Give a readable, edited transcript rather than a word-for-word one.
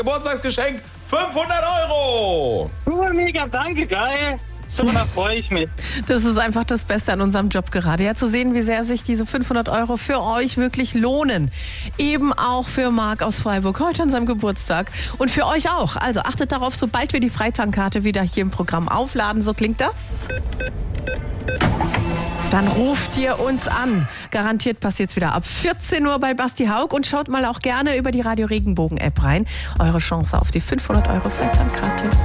Geburtstagsgeschenk 500 €. Cool, mega, danke, geil. So, da freue ich mich. Das ist einfach das Beste an unserem Job gerade. Ja, zu sehen, wie sehr sich diese 500 € für euch wirklich lohnen. Eben auch für Marc aus Freiburg, heute an seinem Geburtstag. Und für euch auch. Also achtet darauf, sobald wir die Freitankarte wieder hier im Programm aufladen, so klingt das. Dann ruft ihr uns an. Garantiert passiert's wieder ab 14 Uhr bei Basti Haug. Und schaut mal auch gerne über die Radio Regenbogen App rein. Eure Chance auf die 500 € Freitankarte.